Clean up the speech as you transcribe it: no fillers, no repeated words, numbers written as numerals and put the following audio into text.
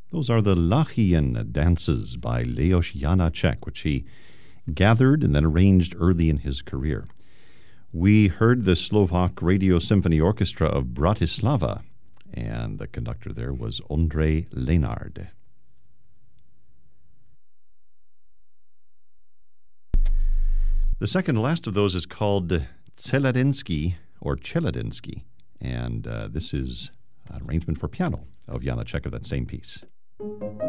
Those are the Lachian dances by Leos Janáček, which he gathered and then arranged early in his career. We heard the Slovak Radio Symphony Orchestra of Bratislava, and the conductor there was Ondrej Lenard. The second last of those is called Celadinsky, or Cheladinsky, and this is an arrangement for piano of Janáček of that same piece.